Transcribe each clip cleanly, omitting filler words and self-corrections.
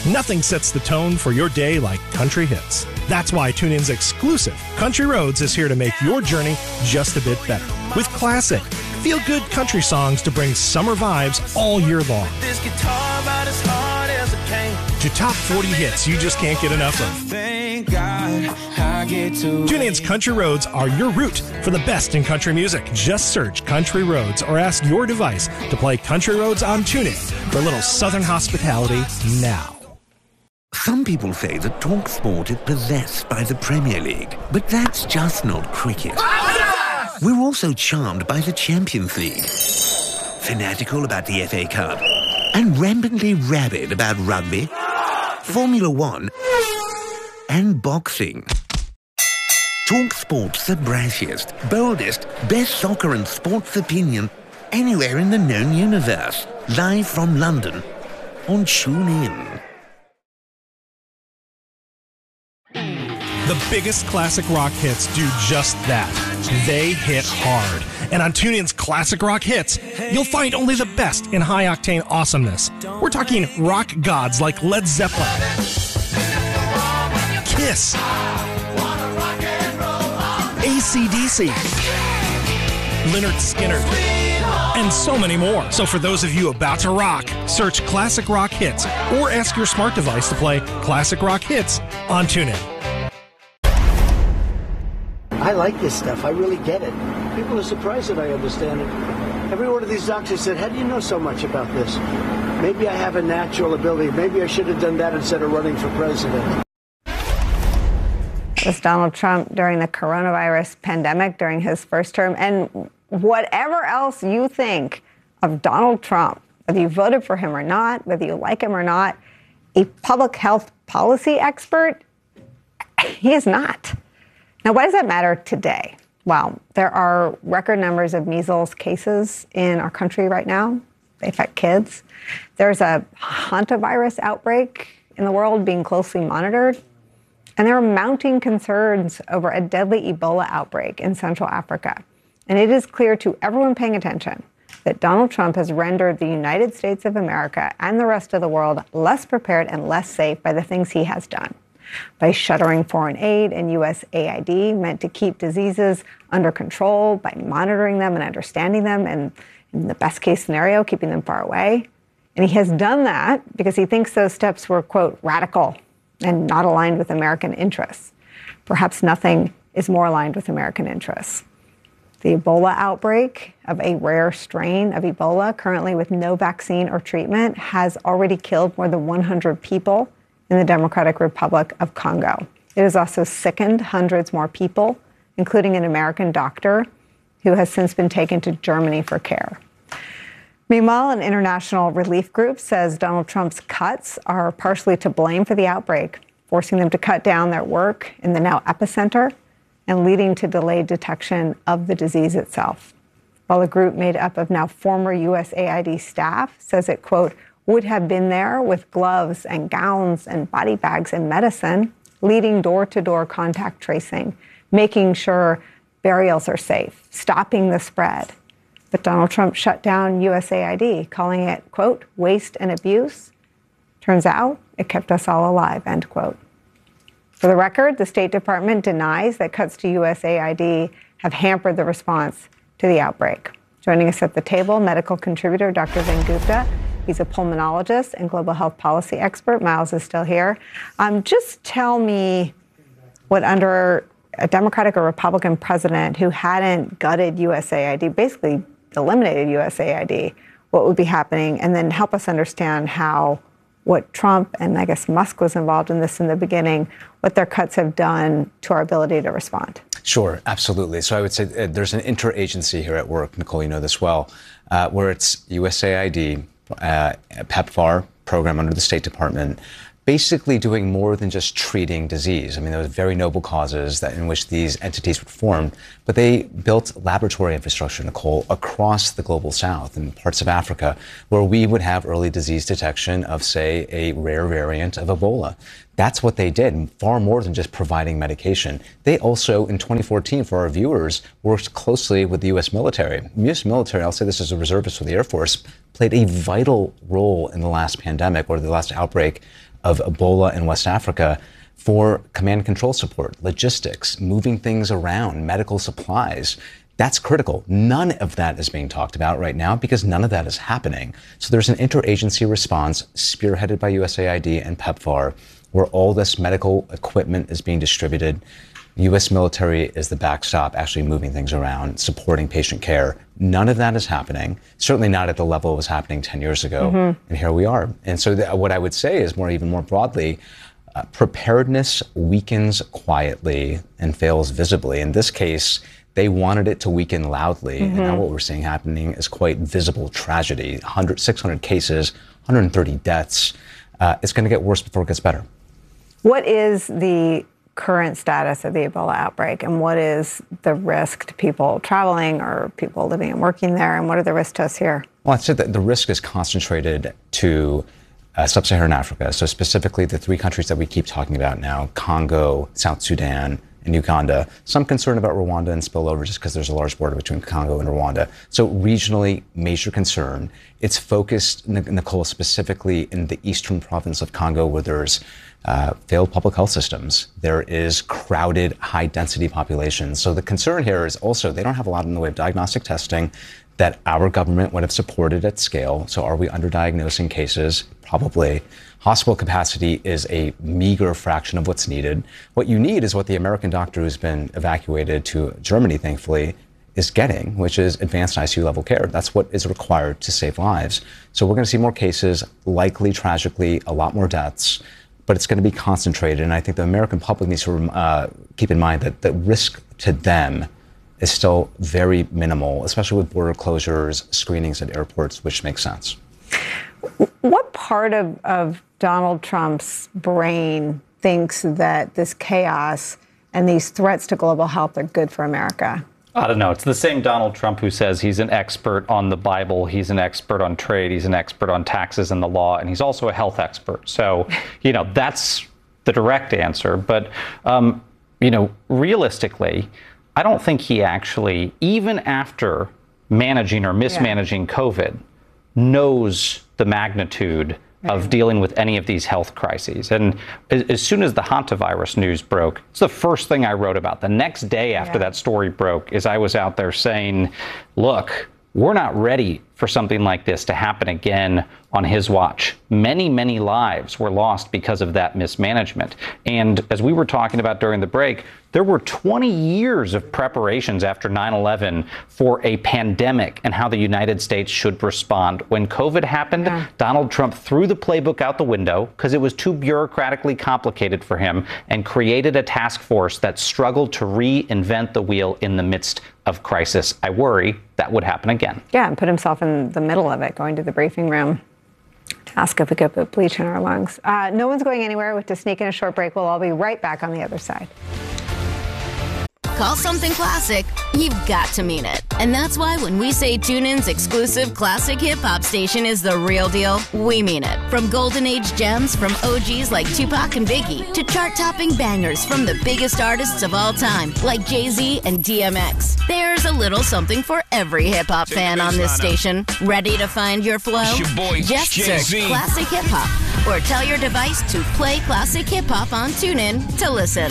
Nothing sets the tone for your day like country hits. That's why TuneIn's exclusive Country Roads is here to make your journey just a bit better. With classic, feel-good country songs to bring summer vibes all year long. To top 40 hits you just can't get enough of. TuneIn's Country Roads are your route for the best in country music. Just search Country Roads or ask your device to play Country Roads on TuneIn for a little southern hospitality now. Some people say that TalkSport is possessed by the Premier League, but that's just not cricket. We're also charmed by the Champions League, fanatical about the FA Cup, and rampantly rabid about rugby, Formula One, and boxing. TalkSport's the brashiest, boldest, best soccer and sports opinion anywhere in the known universe. Live from London on TuneIn. The biggest classic rock hits do just that. They hit hard. And on TuneIn's Classic Rock Hits, you'll find only the best in high-octane awesomeness. We're talking rock gods like Led Zeppelin, Kiss, AC/DC, Lynyrd Skynyrd, and so many more. So for those of you about to rock, search Classic Rock Hits or ask your smart device to play Classic Rock Hits on TuneIn. I like this stuff. I really get it. People are surprised that I understand it. Every one of these doctors said, how do you know so much about this? Maybe I have a natural ability. Maybe I should have done that instead of running for president. It was Donald Trump during the coronavirus pandemic, during his first term. And whatever else you think of Donald Trump, whether you voted for him or not, whether you like him or not, a public health policy expert, he is not. Now, why does that matter today? Well, there are record numbers of measles cases in our country right now. They affect kids. There's a hantavirus outbreak in the world being closely monitored. And there are mounting concerns over a deadly Ebola outbreak in Central Africa. And it is clear to everyone paying attention that Donald Trump has rendered the United States of America and the rest of the world less prepared and less safe by the things he has done. By shuttering foreign aid and USAID meant to keep diseases under control, by monitoring them and understanding them, and in the best case scenario, keeping them far away. And he has done that because he thinks those steps were, quote, radical and not aligned with American interests. Perhaps nothing is more aligned with American interests. The Ebola outbreak of a rare strain of Ebola, currently with no vaccine or treatment, has already killed more than 100 people in the Democratic Republic of Congo. It has also sickened hundreds more people, including an American doctor who has since been taken to Germany for care. Meanwhile, an international relief group says Donald Trump's cuts are partially to blame for the outbreak, forcing them to cut down their work in the now epicenter and leading to delayed detection of the disease itself. While a group made up of now former USAID staff says it, quote, would have been there with gloves and gowns and body bags and medicine, leading door-to-door contact tracing, making sure burials are safe, stopping the spread. But Donald Trump shut down USAID, calling it, quote, waste and abuse. Turns out it kept us all alive, end quote. For the record, the State Department denies that cuts to USAID have hampered the response to the outbreak. Joining us at the table, medical contributor Dr. Vin Gupta. He's a pulmonologist and global health policy expert. Miles is still here. Just tell me what under a Democratic or Republican president who hadn't gutted USAID, basically eliminated USAID, what would be happening? And then help us understand how what Trump and I guess Musk was involved in this in the beginning, what their cuts have done to our ability to respond. Sure, absolutely. So I would say there's an interagency here at work, Nicole, you know this well, where it's USAID, PEPFAR program under the State Department, basically doing more than just treating disease. I mean, there were very noble causes that in which these entities were formed, but they built laboratory infrastructure, Nicole, across the global south and parts of Africa where we would have early disease detection of, say, a rare variant of Ebola. That's what they did, far more than just providing medication. They also, in 2014, for our viewers, worked closely with the U.S. military. The U.S. military, I'll say this as a reservist for the Air Force, played a vital role in the last pandemic or the last outbreak of Ebola in West Africa for command and control support, logistics, moving things around, medical supplies. That's critical. None of that is being talked about right now because none of that is happening. So there's an interagency response spearheaded by USAID and PEPFAR where all this medical equipment is being distributed. The U.S. military is the backstop, actually moving things around, supporting patient care. None of that is happening, certainly not at the level it was happening 10 years ago. And here we are. And so what I would say is even more broadly, preparedness weakens quietly and fails visibly. In this case, they wanted it to weaken loudly. And now what we're seeing happening is quite visible tragedy. 600 cases, 130 deaths. It's going to get worse before it gets better. What is the current status of the Ebola outbreak, and what is the risk to people traveling or people living and working there, and what are the risks to us here? Well, I'd say that the risk is concentrated to sub-Saharan Africa, so specifically the three countries that we keep talking about now, Congo, South Sudan, and Uganda. Some concern about Rwanda and spillover just because there's a large border between Congo and Rwanda. So regionally, major concern. It's focused, Nicole, specifically in the eastern province of Congo where there's failed public health systems. There is crowded, high-density populations. So the concern here is also they don't have a lot in the way of diagnostic testing that our government would have supported at scale. So are we underdiagnosing cases? Probably. Hospital capacity is a meager fraction of what's needed. What you need is what the American doctor who's been evacuated to Germany, thankfully, is getting, which is advanced ICU level care. That's what is required to save lives. So we're going to see more cases, likely, tragically, a lot more deaths, but it's going to be concentrated. And I think the American public needs to keep in mind that the risk to them is still very minimal, especially with border closures, screenings at airports, which makes sense. What part of Donald Trump's brain thinks that this chaos and these threats to global health are good for America? I don't know. It's the same Donald Trump who says he's an expert on the Bible, he's an expert on trade, he's an expert on taxes and the law, and he's also a health expert. So, that's the direct answer. But, realistically, I don't think he actually, even after managing or mismanaging COVID, knows the magnitude of dealing with any of these health crises. And as soon as the hantavirus news broke, it's the first thing I wrote about. The next day after that story broke is I was out there saying, look, we're not ready for something like this to happen again on his watch. Many, many lives were lost because of that mismanagement. And as we were talking about during the break, there were 20 years of preparations after 9/11 for a pandemic and how the United States should respond. When COVID happened, Donald Trump threw the playbook out the window because it was too bureaucratically complicated for him and created a task force that struggled to reinvent the wheel in the midst of crisis. I worry that would happen again. Yeah, and put himself in the middle of it, going to the briefing room to ask if we could put bleach in our lungs. No one's going anywhere. We have to sneak in a short break. We'll all be right back on the other side. Call something classic, you've got to mean it. And that's why when we say TuneIn's exclusive classic hip-hop station is the real deal, we mean it. From golden age gems from OGs like Tupac and Biggie to chart-topping bangers from the biggest artists of all time like Jay-Z and DMX. There's a little something for every hip-hop fan on this station. Ready to find your flow? Just search Classic Hip Hop or tell your device to play Classic Hip Hop on TuneIn to listen.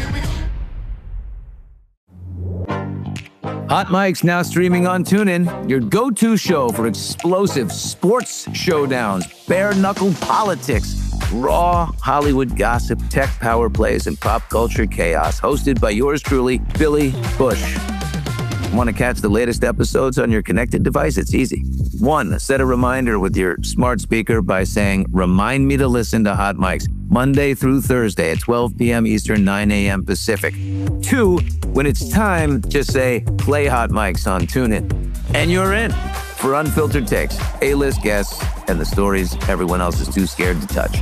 Hot Mic's now streaming on TuneIn, your go-to show for explosive sports showdowns, bare-knuckle politics, raw Hollywood gossip, tech power plays, and pop culture chaos. Hosted by yours truly, Billy Bush. Want to catch the latest episodes on your connected device? It's easy. 1, set a reminder with your smart speaker by saying, "Remind me to listen to Hot Mics Monday through Thursday at 12 p.m. Eastern, 9 a.m. Pacific." 2, when it's time, just say, "Play Hot Mics on TuneIn." And you're in for unfiltered takes, A-list guests, and the stories everyone else is too scared to touch.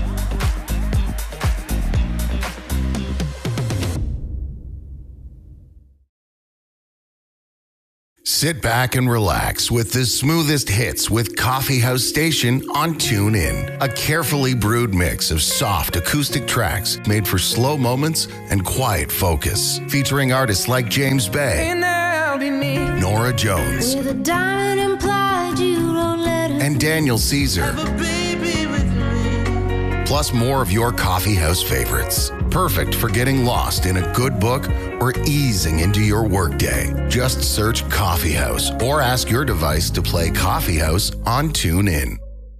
Sit back and relax with the smoothest hits with Coffee House Station on TuneIn. A carefully brewed mix of soft acoustic tracks made for slow moments and quiet focus. Featuring artists like James Bay, Nora Jones, and Daniel Caesar. plus more of your coffee house favorites. Perfect for getting lost in a good book or easing into your workday. Just search Coffee House or ask your device to play Coffee House on TuneIn.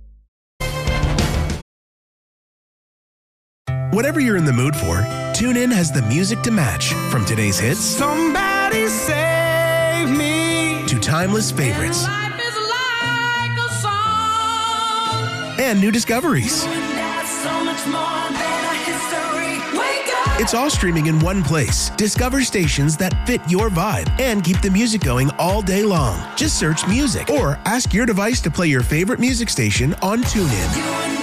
Whatever you're in the mood for, TuneIn has the music to match. From today's hits, Somebody Save Me, to timeless favorites. Life is like a song. And new discoveries. So much more than a history. Wake up. It's all streaming in one place. Discover stations that fit your vibe and keep the music going all day long. Just search music or ask your device to play your favorite music station on TuneIn.